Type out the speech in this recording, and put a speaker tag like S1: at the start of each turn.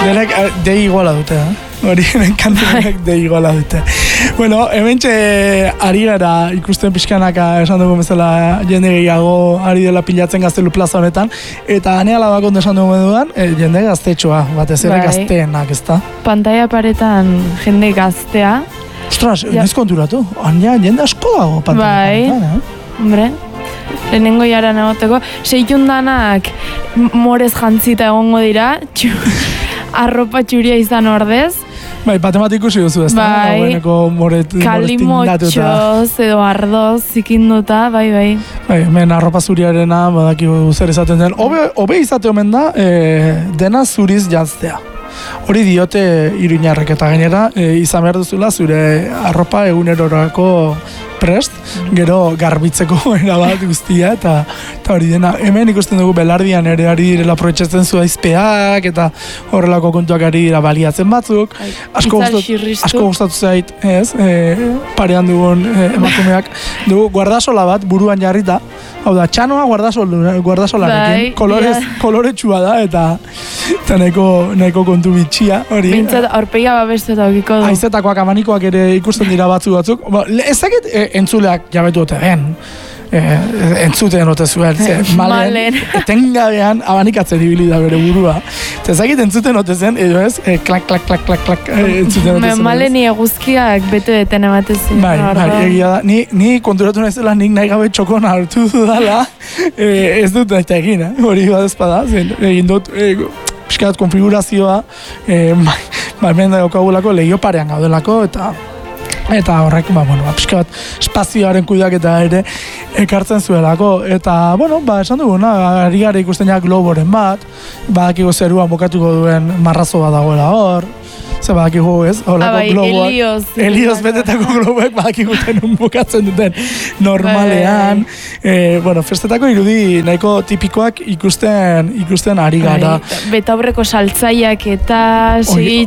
S1: Denek dei iguala dute, hori kantuak dei iguala dute. Bueno, hementxe ari gara ikusten pixkanaka esan dugu bezala jende gehiago ari dela pilatzen Gaztelu plaza honetan, eta ane alabak ondo esan dugu dudan, jende gaztetxoa, batez ere gazteenak, ezta?
S2: Pantalla paretan jende gaztea.
S1: Ostras, ez konturatu, jende asko dago pantalla paretan,
S2: Hombre, lehenengo jaran egoteko, seikundanak morez jantzita egongo dira, arropa txuria izan ordez.
S1: Bai, matematikusi duzu ez da?
S2: Bai, kalimotxoz edo ardoz zikinduta, bai.
S1: Bai, hemen arropa zuriarena, badakigu zer izaten den. Hobe izate omen da, dena zuriz jantzea. Hori diote iruñarrek eta gainera, izan behar duzula zure arropa egunerorako prest, gero garbitzeko erabat guztia, eta hori dena, hemen ikusten dugu belardian ere ari direla aprobetxatzen zuaizpeak, eta horrelako kontuak ari dira baliatzen batzuk. Asko gustatu zait, ez, parean dugun emakumeak, dugu guardasola bat buruan jarrita, hau da, txanoa guardasolarekin, koloretsua da, eta nahiko kontu bitxia, hori.
S2: Bintzat, aurpegia babestu eta okiko du.
S1: Aizetakoak, amanikoak ere ikusten dira batzuk. Ezakit entzuleak jabetu ote den, entzuten ote zuen, malen, etengabean abanikatzen ibili da bere burua. Ezakit entzuten ote zen, edo ez, klak, entzuten ote zen.
S2: Maleni eguzkiak bete-beten ematezen.
S1: Bai, egia da. Ni konturatu naizela nik nahi gabe txokon hartu dudala, ez dut nahi egin, hori badezpada, egin dut, piskat konfigurazioa, hemen daukagulako lehio parean gaudelako, eta horrek, piskat espazioaren kudeaketa ere ekartzen zuelako, eta, esan duguna, ari gara ikusten ja globoren bat, badakigu zeruan bokatuko duen marrazo bat dagoela hor, ze badakigu ez, holako globoak, Helioz betetako globoek badakigu tenun bukatzen duten normalean, festetako irudi nahiko tipikoak ikusten ari gara.
S2: Betaurreko saltzaiak eta